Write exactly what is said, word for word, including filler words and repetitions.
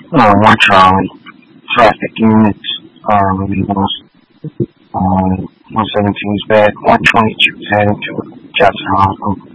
Uh, one Charlie, traffic units, um, uh, one seventeen is back, one twenty-two is heading to Jackson Hospital.